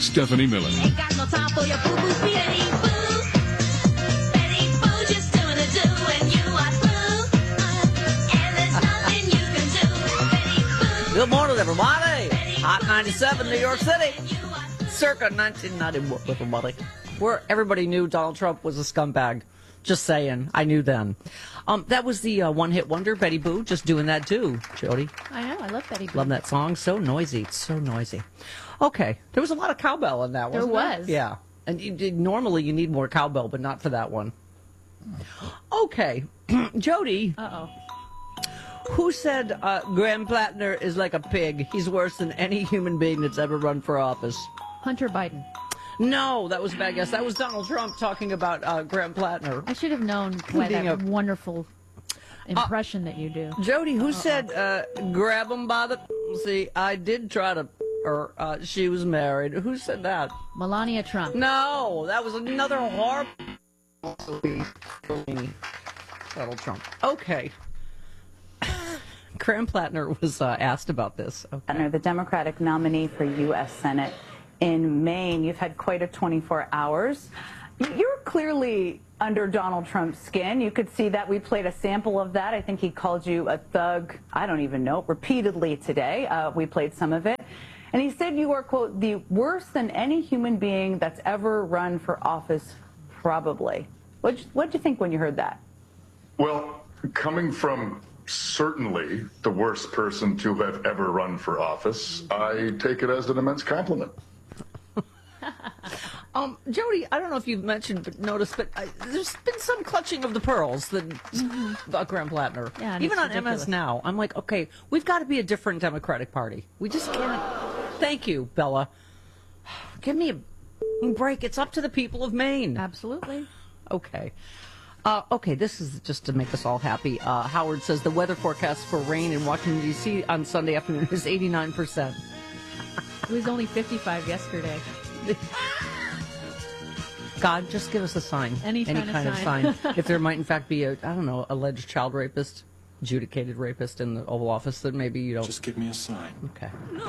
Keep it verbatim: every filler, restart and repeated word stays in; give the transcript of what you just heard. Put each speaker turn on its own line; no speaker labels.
Stephanie Miller.
Ain't got no time for your boo-boo, Betty Boo. Betty Boo, just doing a do, and you are through. Uh, and there's nothing you can do, Betty Boo.
Good morning, everybody. Hot ninety-seven, New York City. Circa nineteen ninety-one, everybody. Where everybody knew Donald Trump was a scumbag. Just saying. I knew then. Um, that was the uh, one-hit wonder, Betty Boo, just doing that too, Jody.
I know. I love Betty Boo.
Love that song. So noisy. It's so noisy. Okay. There was a lot of cowbell in that, wasn't
There
there?
was.
Yeah. And you, you- normally you need more cowbell, but not for that one. Okay. Jody,
Uh-oh.
who said uh, Graham Plattner is like a pig? He's worse than any human being that's ever run for office.
Hunter Biden.
No, that was a bad guess. That was Donald Trump talking about uh, Graham Plattner.
I should have known by
Being
that
a-
wonderful impression that you do.
Jody, who said uh, grab him by the... See, I did try to... Or uh, she was married. Who said that?
Melania Trump.
No, that was another horrible... Donald Trump. Okay. Graham Plattner was uh, asked about this. Okay.
Plattner, the Democratic nominee for U S Senate in Maine. You've had quite a twenty-four hours. You're clearly under Donald Trump's skin. You could see that. We played a sample of that. I think he called you a thug, I don't even know, repeatedly today. Uh, we played some of it. And he said you are, quote, the worst than any human being that's ever run for office, probably. What'd you, what'd you think when you heard that?
Well, coming from certainly the worst person to have ever run for office, I take it as an immense compliment.
Um, Jody, I don't know if you've mentioned, but noticed, but uh, there's been some clutching of the pearls that about Graham Plattner.
Yeah, and
Even
it's
on M S
ridiculous.
Now, I'm like, okay, we've got to be a different Democratic Party. We just can't. Thank you, Bella. Give me a break. It's up to the people of Maine.
Absolutely.
Okay. Uh, okay, this is just to make us all happy. Uh, Howard says the weather forecast for rain in Washington, D C on Sunday afternoon is eighty-nine percent.
It was only fifty-five yesterday.
God, just give us a sign.
Any kind of
of
sign.
sign. If there might, in fact, be a, I don't know, alleged child rapist, adjudicated rapist in the Oval Office, that maybe you don't.
Just give me a sign.
Okay.